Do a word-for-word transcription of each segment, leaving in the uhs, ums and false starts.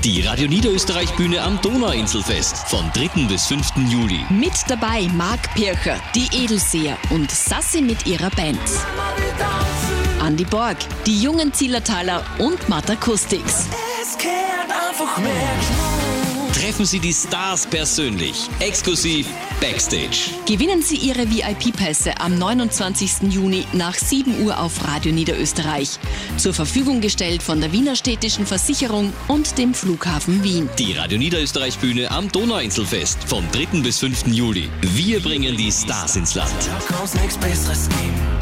Die Radio Niederösterreich Bühne am Donauinselfest vom dritten bis fünften Juli. Mit dabei Marc Pircher, die Edelseher und Sassi mit ihrer Band. Andi Borg, die jungen Zillertaler und Matakustics. Es kehrt einfach mehr. Treffen Sie die Stars persönlich, exklusiv Backstage. Gewinnen Sie Ihre V I P-Pässe am neunundzwanzigsten Juni nach sieben Uhr auf Radio Niederösterreich. Zur Verfügung gestellt von der Wiener Städtischen Versicherung und dem Flughafen Wien. Die Radio Niederösterreich Bühne am Donauinselfest vom dritten bis fünften Juli. Wir bringen die Stars ins Land. Da kann's nichts Besseres geben.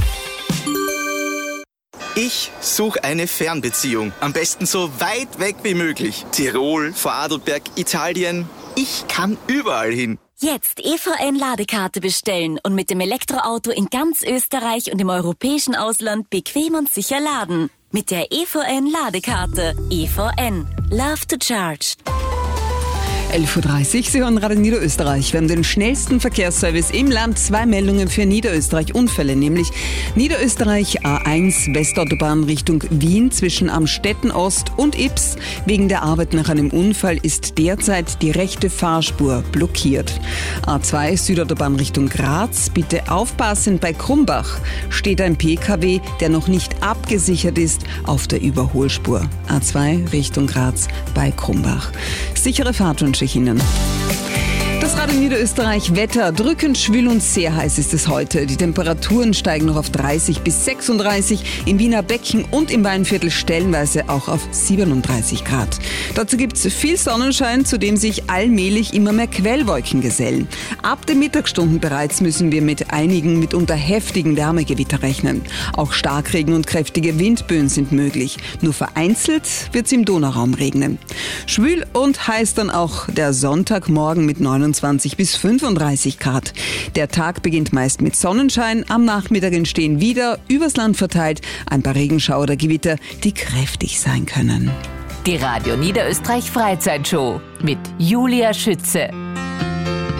Ich suche eine Fernbeziehung. Am besten so weit weg wie möglich. Tirol, Vorarlberg, Italien. Ich kann überall hin. Jetzt E V N-Ladekarte bestellen und mit dem Elektroauto in ganz Österreich und im europäischen Ausland bequem und sicher laden. Mit der E V N-Ladekarte. E V N. Love to charge. elf Uhr dreißig, Sie hören Radio Niederösterreich. Wir haben den schnellsten Verkehrsservice im Land. Zwei Meldungen für Niederösterreich. Unfälle, nämlich Niederösterreich A eins Westautobahn Richtung Wien zwischen Amstetten Ost und Ips. Wegen der Arbeit nach einem Unfall ist derzeit die rechte Fahrspur blockiert. A zwei Südautobahn Richtung Graz. Bitte aufpassen, bei Krumbach steht ein P K W, der noch nicht abgesichert ist, auf der Überholspur. A zwei Richtung Graz bei Krumbach. Sichere Fahrt wünsche ich Ihnen. Das Radio Niederösterreich Wetter, drückend, schwül und sehr heiß ist es heute. Die Temperaturen steigen noch auf dreißig bis sechsunddreißig, im Wiener Becken und im Weinviertel stellenweise auch auf siebenunddreißig Grad. Dazu gibt es viel Sonnenschein, zu dem sich allmählich immer mehr Quellwolken gesellen. Ab den Mittagsstunden bereits müssen wir mit einigen mitunter heftigen Wärmegewitter rechnen. Auch Starkregen und kräftige Windböen sind möglich. Nur vereinzelt wird es im Donauraum regnen. Schwül und heiß dann auch der Sonntagmorgen mit neunundzwanzig bis fünfunddreißig Grad. Der Tag beginnt meist mit Sonnenschein. Am Nachmittag entstehen wieder übers Land verteilt ein paar Regenschauer oder Gewitter, die kräftig sein können. Die Radio Niederösterreich Freizeitshow mit Julia Schütze.